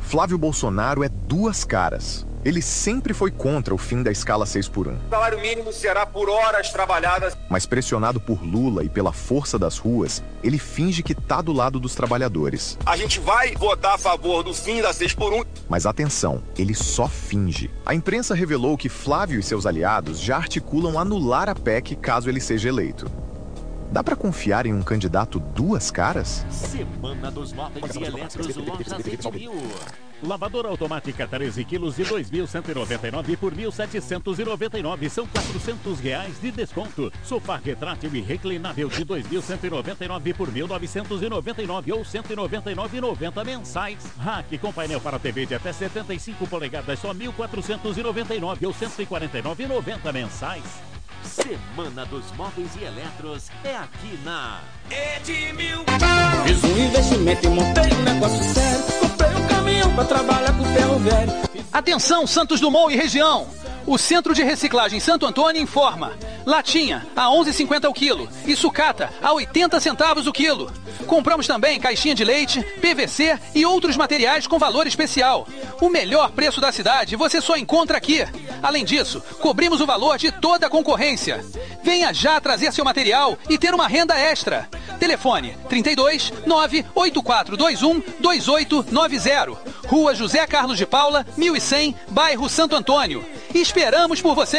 Flávio Bolsonaro é duas caras. Ele sempre foi contra o fim da escala 6x1. O salário mínimo será por horas trabalhadas. Mas pressionado por Lula e pela força das ruas, ele finge que tá do lado dos trabalhadores. A gente vai votar a favor do fim da 6x1. Mas atenção, ele só finge. A imprensa revelou que Flávio e seus aliados já articulam anular a PEC caso ele seja eleito. Dá pra confiar em um candidato duas caras? Semana dos Móveis e Eletros Lojas Edmil. Lavadora automática 13 quilos de 2.199 por 1.799. São R$400 de desconto. Sofá retrátil e reclinável de 2.199 por 1.999 ou R$199,90 mensais. Rack com painel para TV de até 75 polegadas, só R$1.499 ou R$149,90 mensais. Semana dos Móveis e Eletros é aqui na Edmil. Fiz um investimento e montei um negócio sério. Comprei um caminhão pra trabalhar com ferro velho. Atenção, Santos Dumont e região. O Centro de Reciclagem Santo Antônio informa. Latinha a 11,50 o quilo e sucata a 80 centavos o quilo. Compramos também caixinha de leite, PVC e outros materiais com valor especial. O melhor preço da cidade você só encontra aqui. Além disso, cobrimos o valor de toda a concorrência. Venha já trazer seu material e ter uma renda extra. Telefone 32 98421 2890. Rua José Carlos de Paula, 1100, bairro Santo Antônio. Esperamos por você!